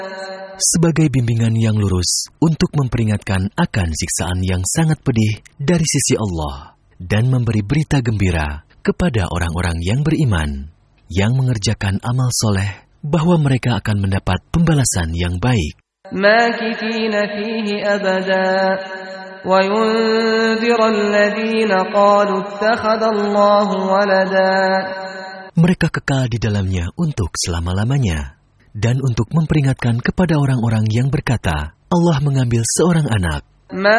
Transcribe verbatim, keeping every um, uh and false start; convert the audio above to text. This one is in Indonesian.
sebagai bimbingan yang lurus untuk memperingatkan akan siksaan yang sangat pedih dari sisi Allah dan memberi berita gembira kepada orang-orang yang beriman, yang mengerjakan amal soleh, bahwa mereka akan mendapat pembalasan yang baik. Makithina fihi abada wa yunzira alladhina qalu ittakhadallahu walada. Mereka kekal di dalamnya untuk selama-lamanya, dan untuk memperingatkan kepada orang-orang yang berkata, Allah mengambil seorang anak. Ma